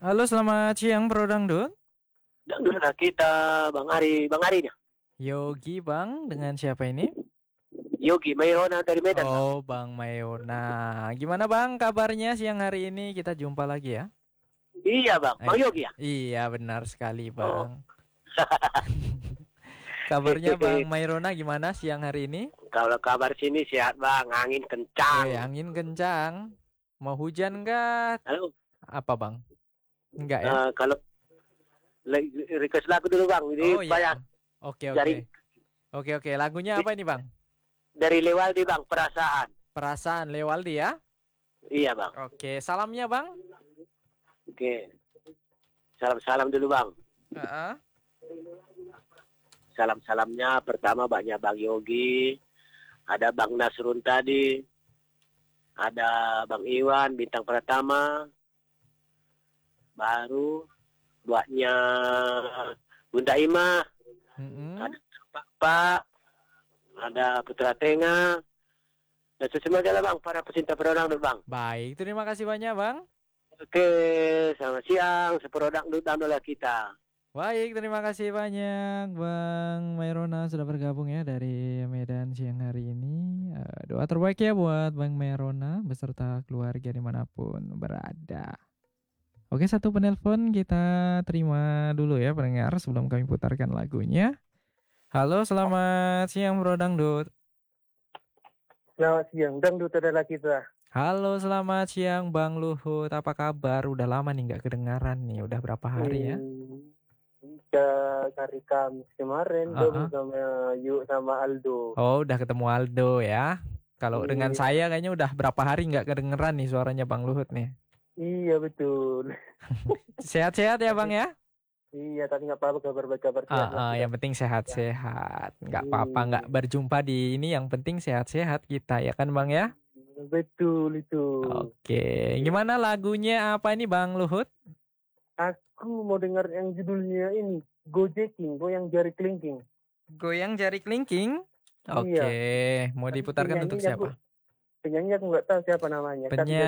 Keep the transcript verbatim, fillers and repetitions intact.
Halo, selamat siang Bro Dangdut. Dangdut kita Bang Ari, Bang Ari nya. Yogi Bang, dengan siapa ini? Yogi Mayona dari Medan, Bang. Oh, Bang Mayona. Gimana Bang kabarnya siang hari ini? Kita jumpa lagi ya. Iya, Bang. Bang Eh, Yogi ya? iya benar sekali Oh. Bang. Kabarnya Bang Mayrona gimana siang hari ini? Kalau kabar sini sehat, Bang. Angin kencang. Weh, angin kencang. Mau hujan enggak? Halo. Apa Bang? Enggak ya? Uh, kalau request lagu dulu, Bang. Oh Ini banyak iya. Oke oke. dari Oke oke. Lagunya apa ini Bang? dari Lewaldi, Bang. Perasaan. Perasaan Lewaldi ya? Iya, Bang. Oke, salamnya Bang. Oke. Salam-salam dulu, Bang. Heeh. Salam-salamnya pertama banyak Bang Yogi, ada Bang Nasrun tadi, ada Bang Iwan Bintang Pratama, baru buatnya Bunda Ima, Mm-mm. ada Pak Pak, ada Putra Tengah, dan semuanya Bang, para pecinta perodang dulu Bang. Baik, terima kasih banyak Bang. Oke, selamat siang, seperodang dulu dalam kita. Baik, terima kasih banyak Bang Mayrona sudah bergabung ya dari Medan siang hari ini. Eh, doa terbaik ya buat Bang Mayrona beserta keluarga dimanapun berada. Oke, satu penelpon kita terima dulu ya pendengar sebelum kami putarkan lagunya. Halo, selamat siang Bro Dangdut. Selamat siang, dangdut adalah kita. Halo, selamat siang Bang Luhut. Apa kabar? Udah lama nih nggak kedengaran nih. Udah berapa hari ya? Hmm, hari Kamis kemarin Uh-uh. dong sama Yuk sama Aldo. Oh, udah ketemu Aldo ya. Kalau dengan Iya, saya kayaknya udah berapa hari nggak kedengeran nih suaranya Bang Luhut nih. iya betul. Sehat-sehat ya Bang ya? Iya, tapi nggak apa-apa kabar-kabar Ah, sehat lah ah, sudah. yang penting sehat-sehat. Nggak apa-apa, nggak Hmm, berjumpa di ini. Yang penting sehat-sehat kita ya kan Bang ya? betul itu. Oke, gimana lagunya apa ini Bang Luhut? Aku mau dengar yang judulnya ini, Gojeking, goyang jari kelingking. Goyang jari kelingking. Oke, Iya, mau tapi diputarkan untuk penyanyinya aku, siapa? penyanyi aku nggak tahu siapa namanya. Kasih Penyanyi